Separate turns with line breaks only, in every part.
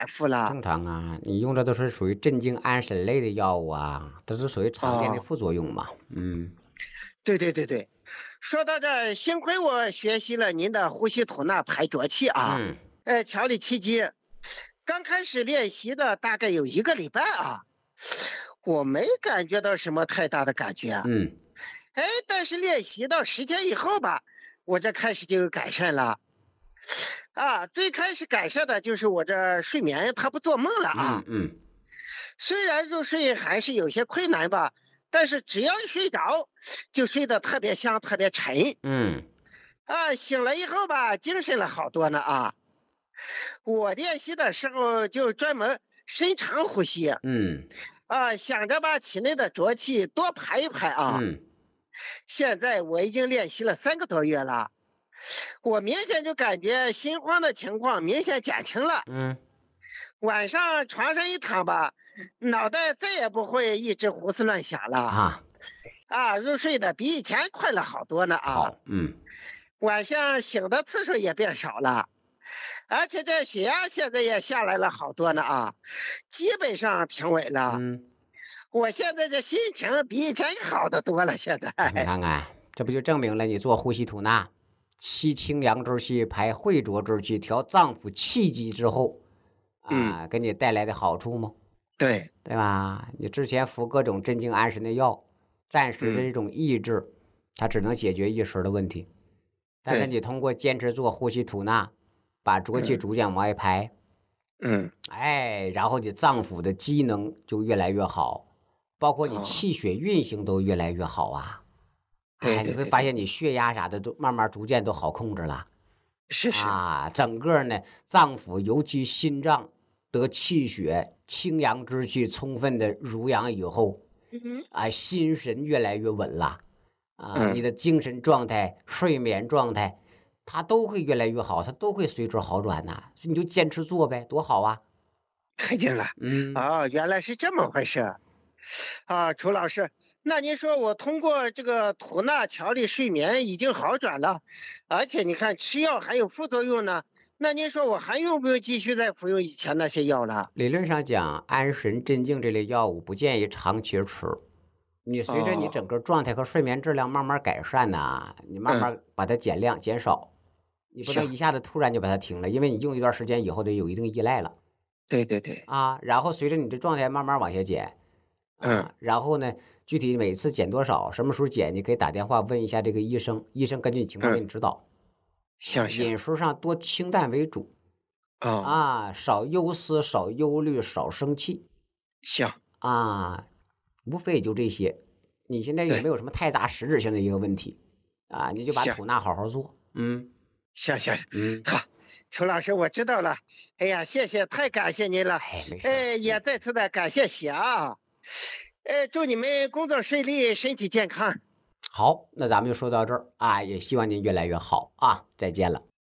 复了。
正常啊，你用的都是属于镇静安神类的药物啊，都是属于常见的
哦，
副作用嘛。
对对对对，说到这儿，幸亏我学习了您的呼吸吐纳排浊气啊。
嗯
调理期间，刚开始练习的大概有1个礼拜啊，我没感觉到什么太大的感觉。
嗯
但是练习到10天以后吧，我这开始就有改善了。最开始改善的就是我这睡眠，它不做梦了啊。
嗯
虽然入睡还是有些困难吧，但是只要一睡着，就睡得特别香，特别沉。
嗯
醒了以后吧，精神了好多呢啊。我练习的时候就专门深长呼吸
嗯
想着把体内的浊气多排一排啊。
嗯
现在我已经练习了3个多月了，我明显就感觉心慌的情况明显减轻了。
嗯
晚上床上一躺吧，脑袋再也不会一直胡思乱想了
啊，
入睡的比以前快了好多呢啊。
好，
晚上醒的次数也变少了，而且这血压现在也下来了好多呢啊，基本上平稳了。我现在这心情比以前好得多了，现在。
你看看，这不就证明了你做呼吸吐纳，吸清阳之气，排秽浊之气，调脏腑气机之后给你带来的好处吗？
对
吧？你之前服各种镇静安神的药，暂时的这种抑制，它只能解决一时的问题。但是你通过坚持做呼吸吐纳，把浊气逐渐往外排，然后你脏腑的机能就越来越好，包括你气血运行都越来越好啊。你会发现你血压啥的都慢慢逐渐都好控制了。
是
整个呢脏腑尤其心脏得气血清阳之气充分的濡养以后，心神越来越稳了你的精神状态、睡眠状态，它都会越来越好，它都会随之好转呐。所以你就坚持做呗，多好啊！
看见了。原来是这么回事楚老师，那您说我通过这个吐纳调理睡眠已经好转了，而且你看吃药还有副作用呢，那您说我还用不用继续再服用以前那些药了？
理论上讲，安神镇静这类药物不建议长期吃。你随着你整个状态和睡眠质量慢慢改善呢，你慢慢把它减量减少，你不能一下子突然就把它停了，因为你用一段时间以后得有一定依赖了。
对对对
然后随着你的状态慢慢往下减然后呢，具体每次减多少，什么时候减，你可以打电话问一下这个医生，医生根据你情况给你指导。饮食上多清淡为主少忧思，少忧虑，少生气。
行
无非也就这些。你现在也没有什么太大实质性的一个问题你就把吐纳好好做。
行好，楚老师我知道了。哎呀，谢谢，太感谢您了。
没事。
也再次的感谢祝你们工作顺利，身体健康。
好，那咱们就说到这儿也希望您越来越好再见了。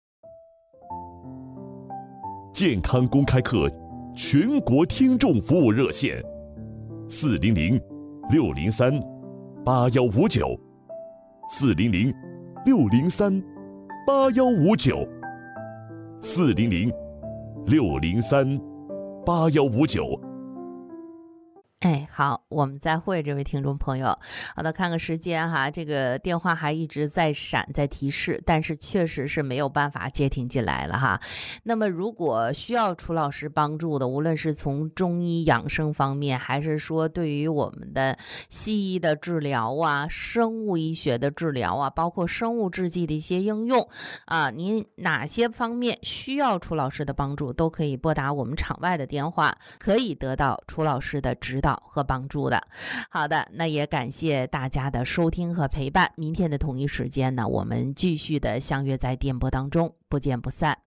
健康公开课全国听众服务热线400-603-8159，400-603-8159。
好，我们再会这位听众朋友。好的，看个时间哈，这个电话还一直在闪，在提示，但是确实是没有办法接听进来了哈。那么如果需要楚老师帮助的，无论是从中医养生方面，还是说对于我们的西医的治疗生物医学的治疗包括生物制剂的一些应用您哪些方面需要楚老师的帮助，都可以拨打我们场外的电话，可以得到楚老师的指导和帮助的。好的，那也感谢大家的收听和陪伴。明天的同一时间呢，我们继续的相约在电波当中，不见不散。